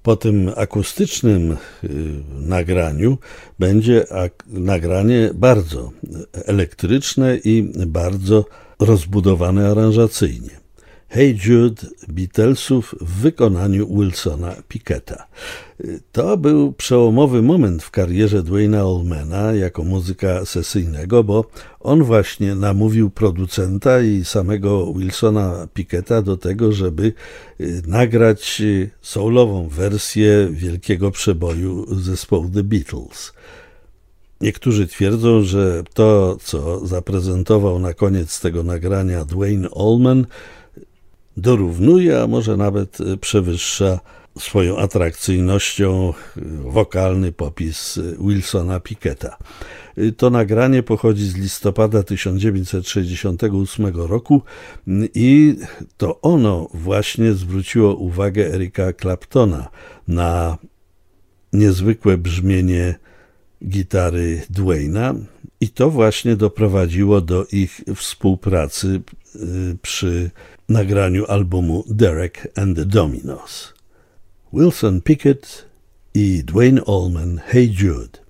Po tym akustycznym nagraniu będzie nagranie bardzo elektryczne i bardzo rozbudowane aranżacyjnie. Hey Jude Beatlesów w wykonaniu Wilsona Picketta. To był przełomowy moment w karierze Duane'a Allmana jako muzyka sesyjnego, bo on właśnie namówił producenta i samego Wilsona Picketta do tego, żeby nagrać soulową wersję wielkiego przeboju zespołu The Beatles. Niektórzy twierdzą, że to, co zaprezentował na koniec tego nagrania Duane Allman, dorównuje, a może nawet przewyższa swoją atrakcyjnością wokalny popis Wilsona Picketta. To nagranie pochodzi z listopada 1968 roku i to ono właśnie zwróciło uwagę Erika Claptona na niezwykłe brzmienie gitary Duane'a i to właśnie doprowadziło do ich współpracy przy nagraniu albumu Derek and the Dominos. Wilson Pickett i Duane Allman, Hey Jude.